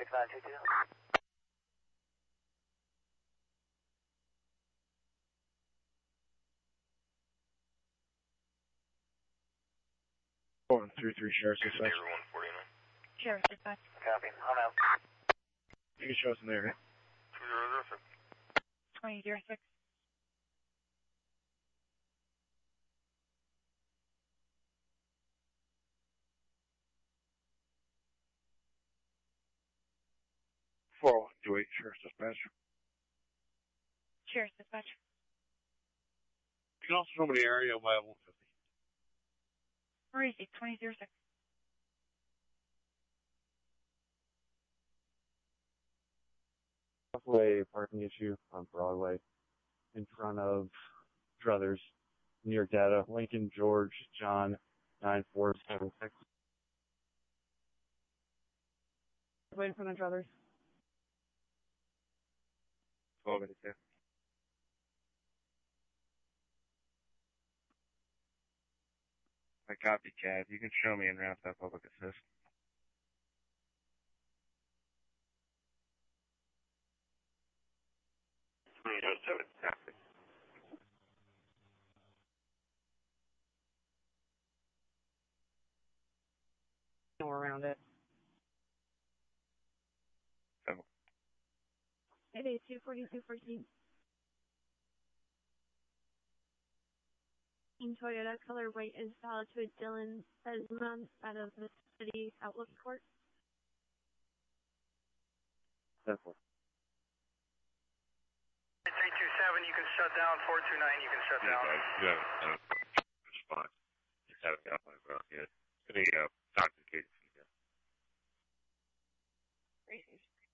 6922. 433 Sheriff's Dispatch. Neighbor 149. Sheriff's Dispatch. Copy. I'm out. You can show us in there, right? 2006. 2006. Sheriff's Dispatch. Sheriff's Dispatch. You can also show me the area by 150. Where is he? 2006. A parking issue on Broadway in front of Druthers, New York data, Lincoln, George, John, 9476. Right in front of Druthers. 12 minutes, yeah. I copy, Chad. You can show me en route to public assist. Or around it. So, 882-4214. In Toyota, color white is valid to Dylan Esmond out of the City Outlook Court. Definitely. 327, you can shut down. 429, you can shut down. Yeah, spot. Just have it out my ground, yeah. Any, Dr. Gates, yeah. Racing.